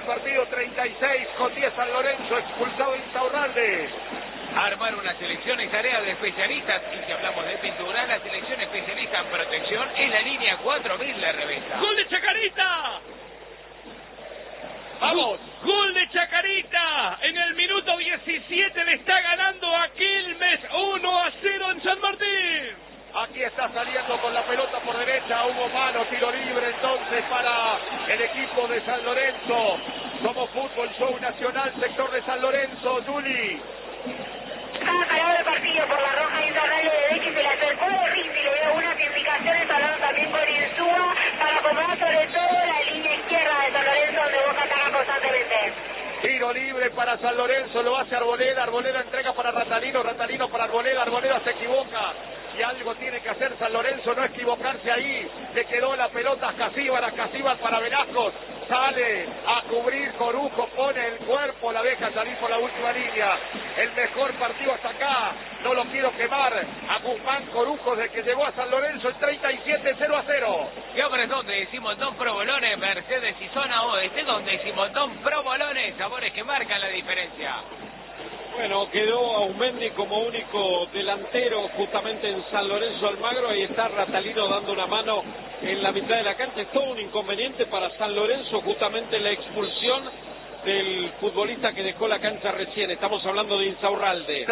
partido, 36-10 San Lorenzo, expulsado Insaurralde. Armar una selección es tarea de especialistas, y si hablamos de pintura, la selección especialista en protección es la línea 4000 de Reventa. ¡Gol de Chacarita! ¡Vamos! ¡Gol de Chacarita! En el minuto 17 le está ganando a Quilmes 1-0 en San Martín. Aquí está saliendo con la pelota por derecha, hubo mano, tiro libre entonces para el equipo de San Lorenzo. Somos Fútbol Show Nacional, sector de San Lorenzo, Juli. Estaba parado el partido por la roja y Insaurralde de Becky, se le acercó de Rizzi, le dio unas indicaciones, hablando también con Insúa, para acomodar sobre todo la línea izquierda de San Lorenzo, donde Boca ataca constantemente. Tiro libre para San Lorenzo, lo hace Arboleda, Arboleda entrega para Ratalino, Ratalino para Arboleda, Arboleda se equivoca. Y algo tiene que hacer San Lorenzo, no equivocarse ahí. Le quedó la pelota a Casíbar para Velasco. Sale a cubrir Corujo, pone el cuerpo, la deja salir por la última línea. El mejor partido hasta acá, no lo quiero quemar. A Guzmán Corujo, desde que llegó a San Lorenzo, el 37-0-0. ¿Qué hombres donde Simotón Provolone, Mercedes y Zona Oeste, donde Simotón Provolone, sabores que marcan la diferencia? Bueno, quedó Aumendi como único delantero justamente en San Lorenzo Almagro. Ahí está Ratalino dando una mano en la mitad de la cancha. Es todo un inconveniente para San Lorenzo, justamente la expulsión del futbolista que dejó la cancha recién. Estamos hablando de Insaurralde.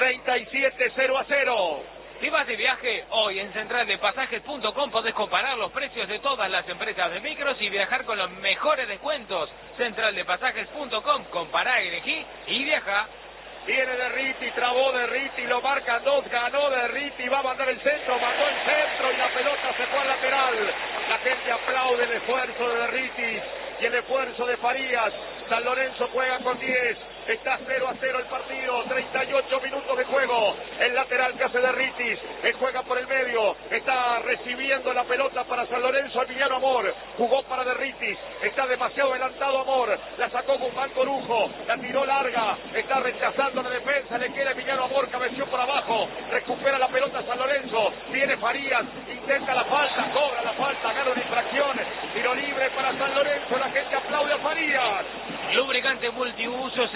37-0-0. Si vas de viaje, hoy en centraldepasajes.com podés comparar los precios de todas las empresas de micros y viajar con los mejores descuentos. Centraldepasajes.com, compará, elegí y viaja. Viene Derriti, trabó Derriti, lo marcan dos, ganó Derriti, va a mandar el centro, mandó el centro y la pelota se fue al lateral. La gente aplaude el esfuerzo de Derriti y el esfuerzo de Farías. San Lorenzo juega con 10, está 0-0 el partido, 38 minutos de juego. El lateral que hace Derritis, él juega por el medio, está recibiendo la pelota para San Lorenzo, Emiliano Amor, jugó para Derritis, está demasiado adelantado Amor, la sacó Guzmán Corujo, la tiró larga, está rechazando la defensa, le queda Emiliano Amor, cabeció por abajo, recupera la pelota San Lorenzo, viene Farías, intenta la falta, cobra la falta, gana una infracción, tiro libre para San Lorenzo, la gente aplaude a Farías. Lubricante multiuso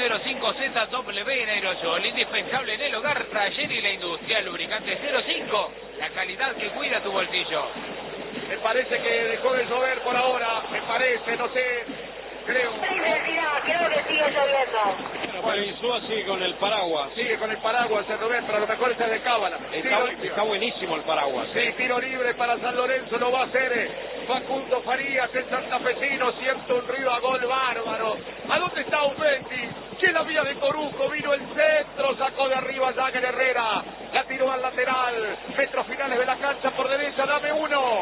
05ZW en aerosol, indispensable en el hogar, taller y la industria. Lubricante 05, la calidad que cuida tu bolsillo. Me parece que dejó de llover por ahora, me parece, no sé, creo. Creo que sigue lloviendo. Bueno, Insúa sigue con el paraguas. Sigue con el paraguas, se Rubén, pero a lo mejor está de cábala. Está buenísimo el paraguas. Sí, tiro libre para San Lorenzo, lo va a hacer Facundo Farías, el santafesino, siente un ruido a gol bárbaro. ¿A dónde está Aumendi? Que la vía de Corujo, vino el centro, sacó de arriba Jagger Herrera, la tiró al lateral, metros finales de la cancha por derecha, dame uno.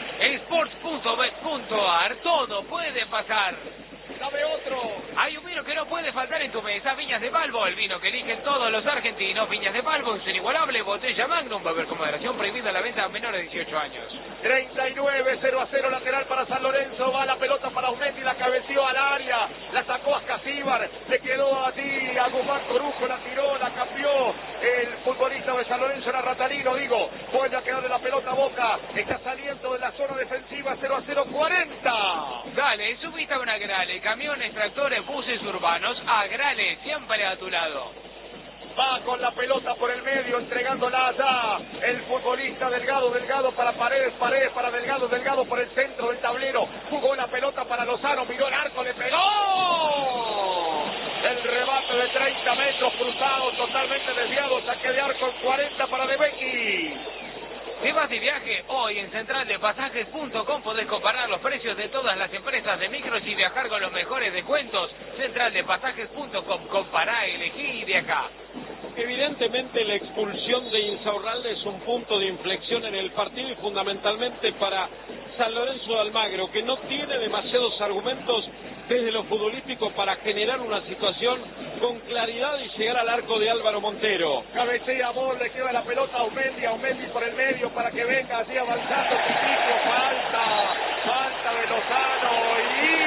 Sports.bet.ar, todo puede pasar. Dame otro. Hay un vino que no puede faltar en tu mesa, Viñas de Balbo, el vino que eligen todos los argentinos. Viñas de Balbo, es inigualable, botella Magnum, va a haber con moderación, prohibida la venta a menores de 18 años. 39-0-0, lateral para San Lorenzo, va la pelota para Aumendi, la cabeció al área, la sacó a Casíbar, le quedó allí a Guzmán Corujo, la tiró, la cambió, el futbolista de San Lorenzo era Ratalino, digo, vuelve a quedarle la pelota a Boca, está saliendo de la zona defensiva, 0-0, 40. Dale, subiste a una grale, camiones, tractores, buses urbanos, agrale, siempre a tu lado. Va con la pelota por el medio, entregándola allá. El futbolista Delgado, Delgado para Paredes, Paredes para Delgado, Delgado por el centro del tablero. Jugó la pelota para Lozano, miró el arco, le pegó. El remate de 30 metros cruzado, totalmente desviado, saque de arco en 40 para De Becchi. Si vas de viaje, hoy en centraldepasajes.com podés comparar los precios de todas las empresas de micros y viajar con los mejores descuentos. Centraldepasajes.com, compará, elegí y de acá. Evidentemente la expulsión de Insaurralde es un punto de inflexión en el partido y fundamentalmente para San Lorenzo de Almagro, que no tiene demasiados argumentos desde lo futbolístico para generar una situación con claridad y llegar al arco de Álvaro Montero. Cabecea Amor, le queda la pelota a Aumendi, Aumendi por el medio para que venga así avanzando, Pipicio, falta de Lozano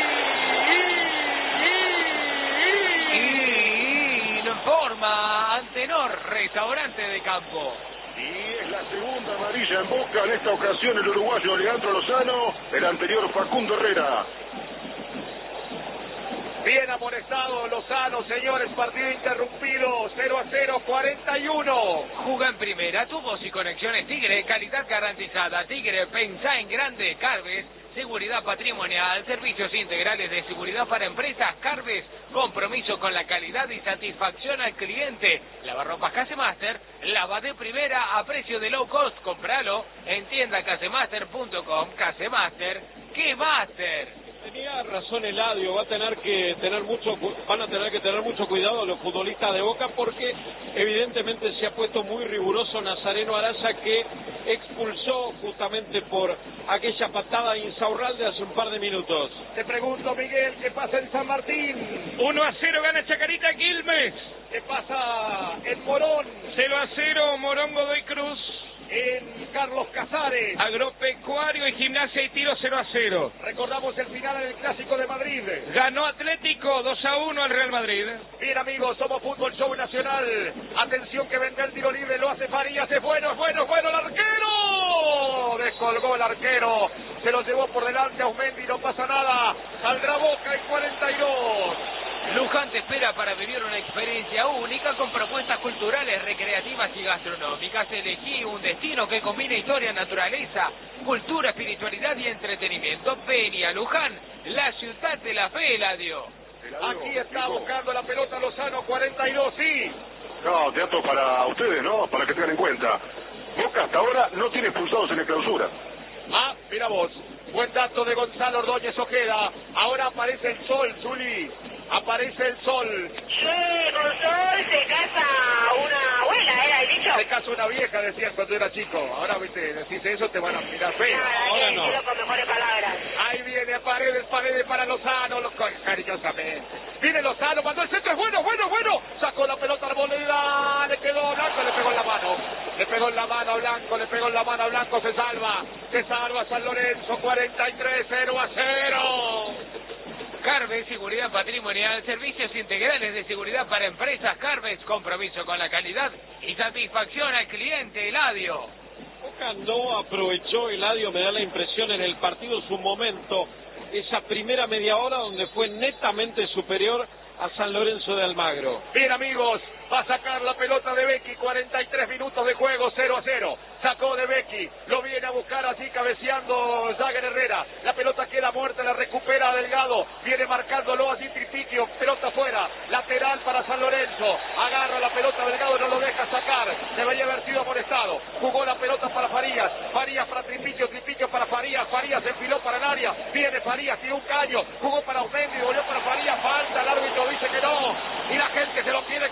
y en forma Antenor, restaurante de campo. Y es la segunda amarilla en Boca, en esta ocasión el uruguayo Leandro Lozano, el anterior Facundo Herrera. Bien amonestado Lozano, señores, partido interrumpido, 0-0, 41. Juga en primera, tu voz y conexiones Tigre, calidad garantizada. Tigre, pensá en grande. Carves, seguridad patrimonial, servicios integrales de seguridad para empresas. Carves, compromiso con la calidad y satisfacción al cliente. Lavarropas Casemaster, lava de primera a precio de low cost. Compralo en tiendacasemaster.com. Casemaster, ¿qué Master? Tenía razón Eladio, van a tener que tener mucho cuidado los futbolistas de Boca porque evidentemente se ha puesto muy riguroso Nazareno Araza, que expulsó justamente por aquella patada Insaurralde hace un par de minutos. Te pregunto, Miguel, ¿qué pasa en San Martín? 1-0 gana Chacarita Quilmes. ¿Qué pasa en Morón? 0-0 Morón Godoy Cruz. En Carlos Casares. Agropecuario y Gimnasia y Tiro 0-0. Recordamos el final del Clásico de Madrid. Ganó Atlético 2-1 al Real Madrid. Bien, amigos, somos Fútbol Show Nacional. Atención que vendrá el tiro libre, lo hace Farías, es bueno, el arquero. Descolgó el arquero, se lo llevó por delante a Aumendi, no pasa nada. Saldrá Boca en 42. Luján te espera para vivir una experiencia única con propuestas culturales, recreativas y gastronómicas. Elegí un destino que combina historia, naturaleza, cultura, espiritualidad y entretenimiento. Ven a Luján, la ciudad de la fe, Eladio. Aquí está buscando la pelota Lozano, 42, sí. No, teatro para ustedes, ¿no? Para que tengan en cuenta. Boca hasta ahora no tiene expulsados en la clausura. Ah, mira vos. Buen dato de Gonzalo Ordóñez Ojeda. Ahora aparece el sol, Zuli. Aparece el sol. Sí, con sol se casa una abuela, era el dicho. Se casa una vieja, decían cuando era chico. Ahora, viste, decís eso, te van a mirar feo. Ahora no. Con mejores palabras. Ahí viene Paredes para Lozano, cariñosamente. Viene Lozano, mandó el centro, es bueno. Sacó la pelota a la moneda, le quedó Blanco, le pegó en la mano. Le pegó en la mano a Blanco, se salva San Lorenzo, 43, 0-0. Carves, seguridad patrimonial, servicios integrales de seguridad para empresas. Carves, compromiso con la calidad y satisfacción al cliente. Eladio. Boca no aprovechó, Eladio, me da la impresión, en el partido su momento, esa primera media hora donde fue netamente superior a San Lorenzo de Almagro. Bien, amigos, va a sacar la pelota de Becchi, 43 minutos de juego, 0-0. Sacó de Becchi, lo viene a buscar así cabeceando Jagger Herrera. La pelota queda muerta, la recupera Delgado, viene marcándolo así Tripiquio, pelota fuera, lateral para San Lorenzo. Agarra la pelota Delgado, no lo deja sacar, debería haber sido amonestado. Jugó la pelota para Farías para Tripiquio para Farías se enfiló para el área, viene Farías, tiene un caño, jugó para Aumendi, volvió para Farías, falta, el árbitro dice que no, y la gente se lo quiere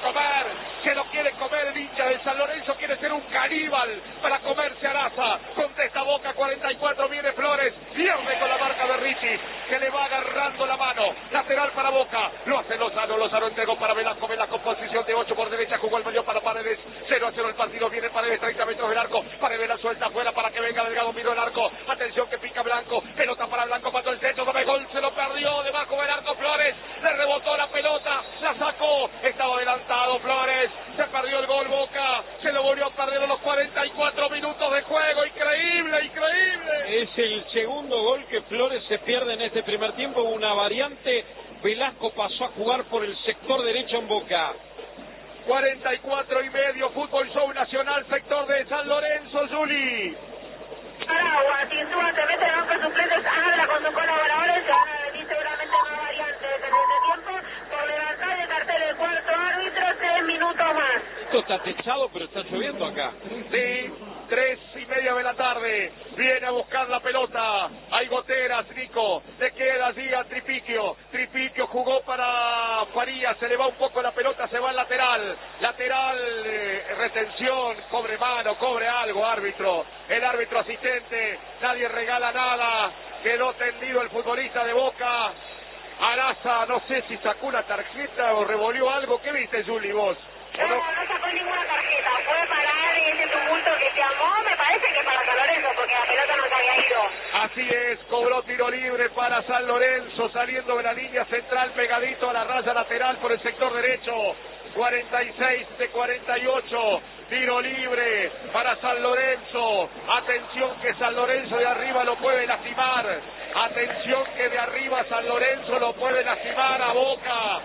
comer, el hincha de San Lorenzo quiere ser un caníbal para comerse a Araza. Contesta Boca, 44, viene Flores, pierde con la marca de Ricci, que le va agarrando la mano, lateral para Boca, lo hace Lozano entregó para Velasco, posición de 8 por derecha, jugó el medio para Paredes, 0-0 el partido, viene Paredes, 30 metros del arco, Paredes la suelta afuera para que venga Delgado, miró el arco, atención que pica Blanco, pelota para Blanco, mandó el centro, gol, se lo perdió, debajo del arco Flores, le rebotó la pelota, la sacó, estaba adelantado Flores, se perdió el gol Boca, se lo volvió a perder a los 44 minutos de juego, increíble. Es el segundo gol que Flores se pierde en este primer tiempo, una variante, Velasco pasó a jugar por el sector derecho en Boca. 44 y medio, Fútbol Show Nacional, sector de San Lorenzo, Zuli. Aragua, Insúa se mete en el banco de suplentes, habla con sus colaboradores, se van a venir seguramente más variantes en este tiempo, por levantar el cartel del cuarto árbitro, 6 minutos más. Esto está techado, pero está lloviendo acá. Sí, 3:30 de la tarde, viene a buscar la pelota, hay goteras, Nico, le queda allí a Tripiquio jugó para Farías, se le va un poco la pelota, se va al lateral, retención, cobre mano, cobre algo, árbitro, el árbitro asistente, nadie regala nada, quedó tendido el futbolista de Boca, Araza, no sé si sacó una tarjeta o revolvió algo, ¿qué viste, Juli, vos? No sacó ninguna tarjeta, fue parar ese tumulto que se llamó, me parece que para San Lorenzo, porque la pelota no se había ido. Así es, cobró tiro libre para San Lorenzo, saliendo de la línea central, pegadito a la raya lateral por el sector derecho, 46 de 48, tiro libre para San Lorenzo, atención que San Lorenzo de arriba lo puede lastimar, atención que de arriba San Lorenzo lo puede lastimar a Boca,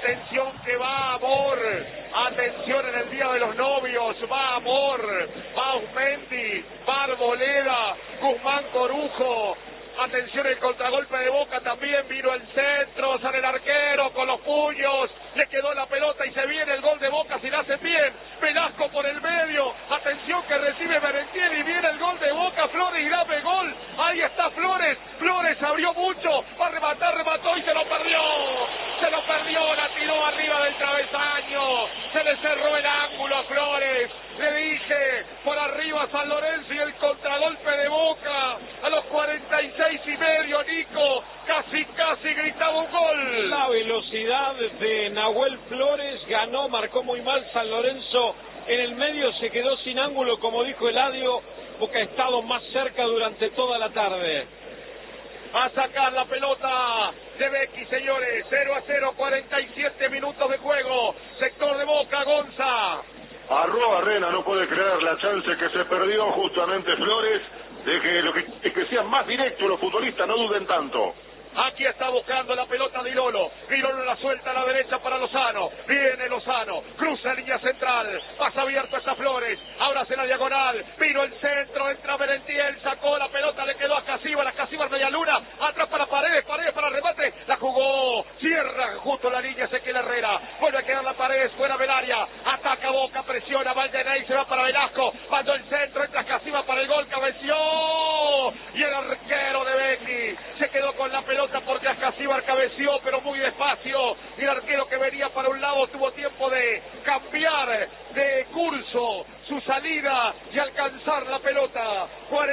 Atención que va Amor, atención en el día de los novios, va Amor, va Aumendi, va Arboleda, Guzmán Corujo. Atención el contragolpe de Boca también, vino el centro, sale el arquero con los puños, le quedó la pelota y se viene el gol de Boca si la hacen bien. Velasco por el medio, atención que recibe Merentiel y viene el gol de Boca, Flores grave gol, ahí está Flores, Flores abrió mucho, va a rematar, remató y se lo perdió, la tiró arriba del travesaño, se le cerró el ángulo a Flores. Le dije, por arriba San Lorenzo y el contragolpe de Boca, a los 46:30, Nico, casi gritaba un gol. La velocidad de Nahuel Flores ganó, marcó muy mal San Lorenzo, en el medio se quedó sin ángulo, como dijo Eladio, Boca ha estado más cerca durante toda la tarde. A sacar la pelota de Becky, señores, 0-0, 47 minutos de juego, sector de Boca, Gonza. Arrobarrena no puede creer la chance que se perdió justamente Flores de que sea más directo los futbolistas, no duden tanto. Aquí está buscando la pelota Dilolo. Dilolo la suelta a la derecha para Lozano. Viene Lozano. Cruza línea central. Pasa abierto hasta Flores. Ahora hace la diagonal. Vino el centro. Entra Merentiel. Sacó la pelota. Le quedó a Casíbar. A Casíbar media luna. Atrás para Paredes. Paredes para el remate. La jugó. Cierra justo la línea Ezequiel Herrera. Vuelve a quedar la Paredes. Fuera del área. Ataca Boca. Presiona. Valdenay. Se va para Velasco. Mandó el centro. Entra Casíbar para el gol. Cabeció. Y el arquero de Becky se quedó con la pelota porque Ascasíbar cabeció pero muy despacio y el arquero que venía para un lado tuvo tiempo de cambiar de curso su salida y alcanzar la pelota.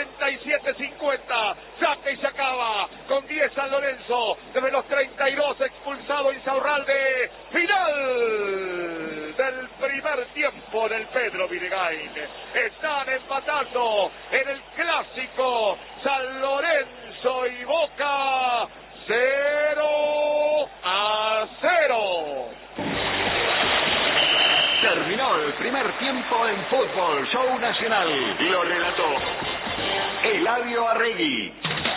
47-50, saca y se acaba con 10 San Lorenzo, de los 32 expulsado Insaurralde. Final del primer tiempo del Pedro Vinegain. Están empatando en el clásico San Lorenzo y Boca. 0-0. Terminó el primer tiempo en Fútbol Show Nacional. Lo relató Eladio Arregui.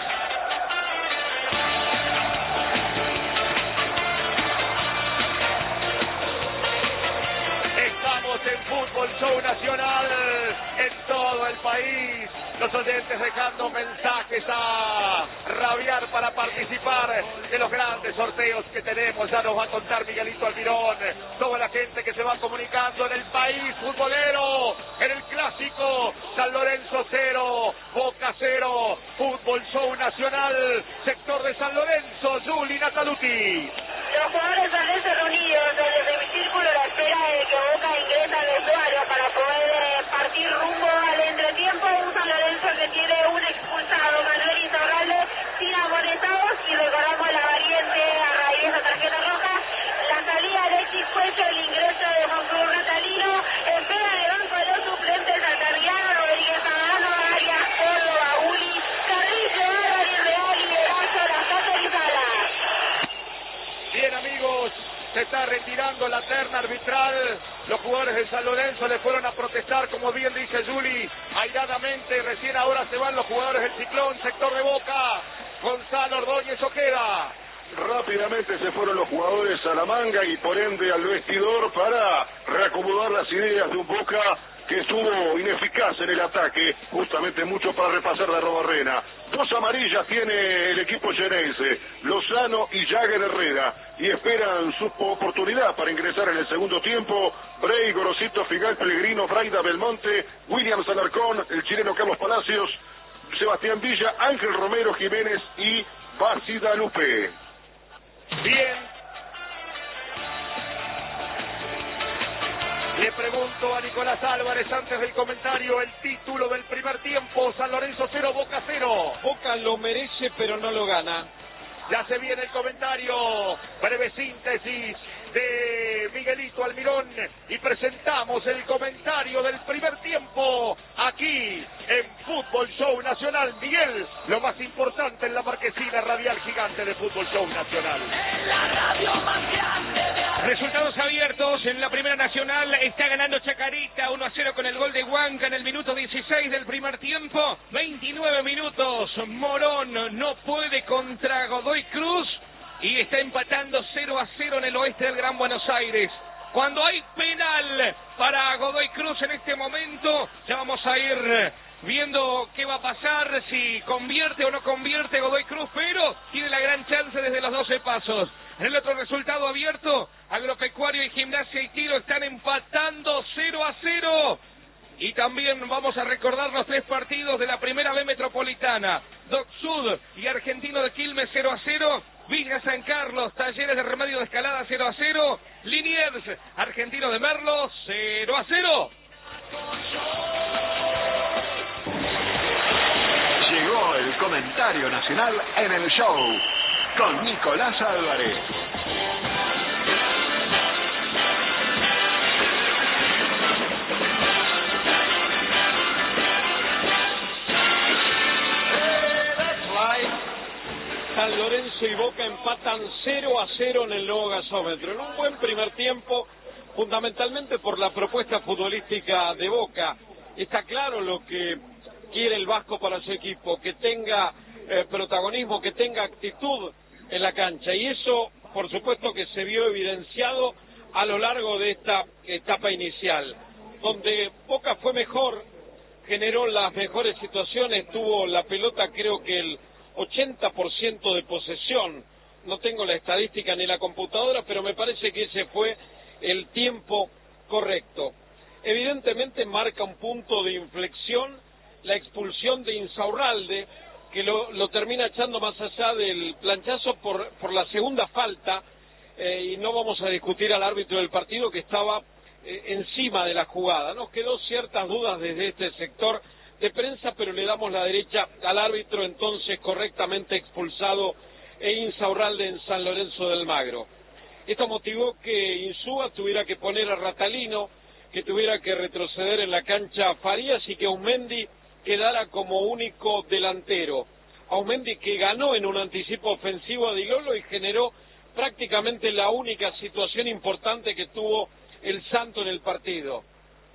Estamos en Fútbol Show Nacional en todo el país. Los oyentes dejando mensajes a rabiar para participar de los grandes sorteos que tenemos. Ya nos va a contar Miguelito Almirón. Toda la gente que se va comunicando en el país futbolero. En el clásico San Lorenzo 0, Boca 0. Fútbol Show Nacional, sector de San Lorenzo. Juli Nataluti. Los jugadores San Lorenzo reunidos desde mi círculo a la espera de que Boca ingrese al vestuario para poder partir rumbo al entretiempo. Un San Lorenzo que tiene un expulsado, Manuel Insaurralde, sin amonestados, y recordamos la variante a raíz de esa tarjeta roja. La salida de Alexis Cuello, el ingreso de Juan Cruz Natalino, espera en el banco de los suplentes Altamirano, Rodríguez Zambrano, Arias, Córdoba, Uli, Carrillo, Álvarez Real, Liberazo, Las Casas y Salas. Bien, amigos, se está retirando la terna arbitral. Los jugadores de San Lorenzo le fueron a protestar, como bien dice Juli, airadamente. Recién ahora se van los jugadores del Ciclón, sector de Boca. Gonzalo Ordóñez Ojeda. Rápidamente se fueron los jugadores a la manga y por ende al vestidor para reacomodar las ideas de un Boca que estuvo ineficaz en el ataque, justamente mucho para repasar de Arrobarrena. 2 amarillas tiene el equipo llenense, Lozano y Jagger Herrera, y esperan su oportunidad para ingresar en el segundo tiempo. Bray, Gorosito, Figal, Pellegrino, Braida, Belmonte, Williams Alarcón, el chileno Carlos Palacios, Sebastián Villa, Ángel Romero Jiménez y Bácida Lupe. Bien. Le pregunto a Nicolás Álvarez antes del comentario el título del primer tiempo. San Lorenzo 0, Boca 0. Boca lo merece pero no lo gana. Ya se viene el comentario, breve síntesis de Miguelito Almirón y presentamos el comentario del primer tiempo aquí en Fútbol Show Nacional. Miguel, lo más importante en la marquesina radial gigante de Fútbol Show Nacional. Resultados abiertos en la Primera Nacional. Está ganando Chacarita 1-0 con el gol de Huanca en el minuto 16 del primer tiempo. 29 minutos. Morón no puede contra Godoy Cruz. y está empatando 0-0 en el oeste del Gran Buenos Aires. Cuando hay penal para Godoy Cruz en este momento, ya vamos a ir viendo qué va a pasar, si convierte o no convierte Godoy Cruz, pero tiene la gran chance desde los 12 pasos. En el otro resultado abierto, Agropecuario y Gimnasia y Tiro están empatando 0-0. Y también vamos a recordar los 3 partidos de la Primera B Metropolitana. Doc Sud y Argentino de Quilmes 0-0. Villa San Carlos, Talleres de Remedio de Escalada 0-0. Liniers, Argentino de Merlo 0-0. Llegó el comentario nacional en el show con Nicolás Álvarez. San Lorenzo y Boca empatan 0-0 en el nuevo gasómetro. En un buen primer tiempo, fundamentalmente por la propuesta futbolística de Boca. Está claro lo que quiere el vasco para su equipo, que tenga protagonismo, que tenga actitud en la cancha. Y eso, por supuesto, que se vio evidenciado a lo largo de esta etapa inicial, donde Boca fue mejor, generó las mejores situaciones, tuvo la pelota creo que el 80% de posesión. No tengo la estadística ni la computadora, pero me parece que ese fue el tiempo correcto. Evidentemente marca un punto de inflexión la expulsión de Insaurralde, que lo termina echando más allá del planchazo por la segunda falta, y no vamos a discutir al árbitro del partido que estaba encima de la jugada. Nos quedó ciertas dudas desde este sector de prensa, pero le damos la derecha al árbitro, entonces correctamente expulsado Insaurralde en San Lorenzo del Magro. Esto motivó que Insúa tuviera que poner a Ratalino, que tuviera que retroceder en la cancha Farías y que Aumendi quedara como único delantero. Aumendi que ganó en un anticipo ofensivo a Di Lolo y generó prácticamente la única situación importante que tuvo el Santo en el partido.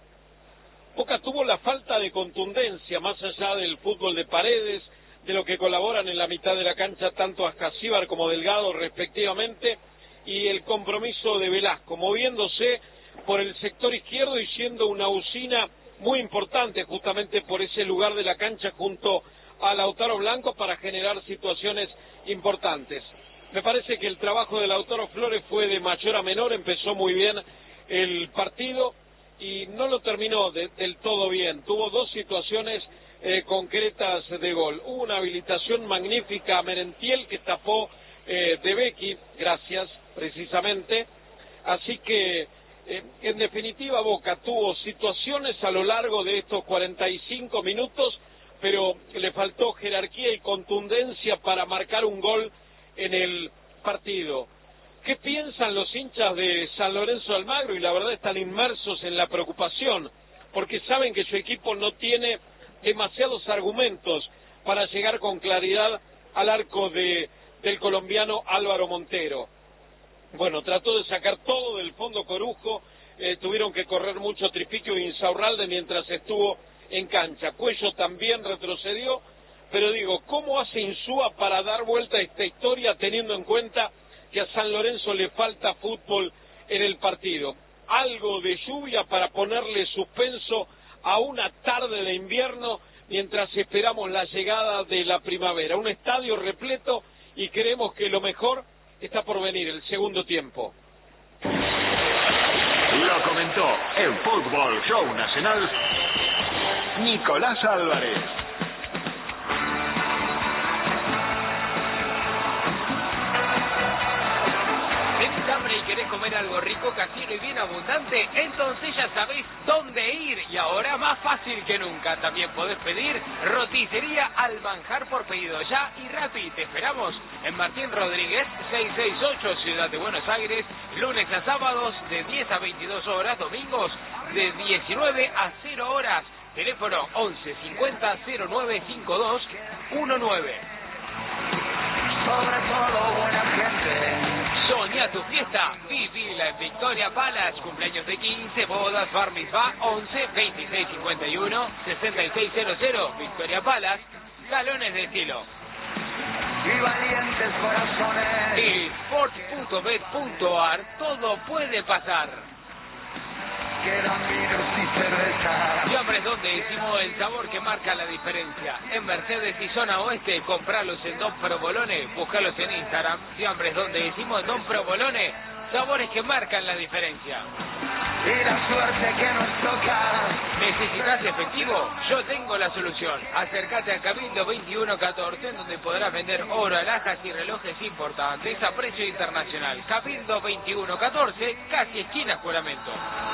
Boca tuvo la falta de contundencia, más allá del fútbol de Paredes, de lo que colaboran en la mitad de la cancha tanto Ascasíbar como Delgado respectivamente, y el compromiso de Velasco, moviéndose por el sector izquierdo y siendo una usina muy importante justamente por ese lugar de la cancha junto a Lautaro Blanco para generar situaciones importantes. Me parece que el trabajo de Lautaro Flores fue de mayor a menor, empezó muy bien el partido y no lo terminó del todo bien. Tuvo 2 situaciones concretas de gol. Hubo una habilitación magnífica a Merentiel que tapó de Becchi, gracias precisamente. Así que en definitiva Boca tuvo situaciones a lo largo de estos 45 minutos, pero le faltó jerarquía y contundencia para marcar un gol en el partido. ¿Qué piensan los hinchas de San Lorenzo de Almagro? Y la verdad están inmersos en la preocupación, porque saben que su equipo no tiene demasiados argumentos para llegar con claridad al arco del colombiano Álvaro Montero. Bueno, trató de sacar todo del fondo Corujo, tuvieron que correr mucho Tripiquio y Insaurralde mientras estuvo en cancha. Cuello también retrocedió, pero digo, ¿cómo hace Insúa para dar vuelta a esta historia teniendo en cuenta que a San Lorenzo le falta fútbol en el partido? Algo de lluvia para ponerle suspenso a una tarde de invierno mientras esperamos la llegada de la primavera. Un estadio repleto y creemos que lo mejor está por venir, el segundo tiempo. Lo comentó en Fútbol Show Nacional Nicolás Álvarez. ¿Tenés hambre y querés comer algo rico, casero y bien abundante? Entonces ya sabés dónde ir y ahora más fácil que nunca. También podés pedir roticería al manjar por pedido ya y Rappi. Te esperamos en Martín Rodríguez 668, Ciudad de Buenos Aires, lunes a sábados de 10 a 22 horas, domingos de 19 a 0 horas. Teléfono 11 50 09 52 19. Sobre todo buena gente. Soñá tu fiesta, vivila en Victoria Palace, cumpleaños de 15, bodas, bar mitzvah, 11 26 51 6600, Victoria Palace, galones de estilo. y valientes corazones. Y Sport.bet.ar, todo puede pasar. Quedan vinos y cerveza. Y hombres, donde decimos el sabor que marca la diferencia. En Mercedes y Zona Oeste, compralos en Don Provolone, búscalos en Instagram. Y hombres, donde decimos Don Provolone, sabores que marcan la diferencia. Y la suerte que nos toca. ¿Necesitas efectivo? Yo tengo la solución. Acércate a Cabildo 2114, en donde podrás vender oro, alhajas y relojes importantes a precio internacional. Cabildo 2114, casi esquina Juramento.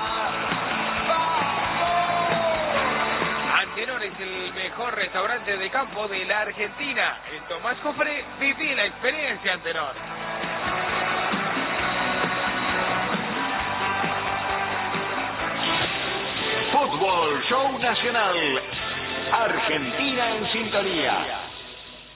Antenor es el mejor restaurante de campo de la Argentina. En Tomás Cofre, viví la experiencia Antenor. Fútbol Show Nacional. Argentina en sintonía.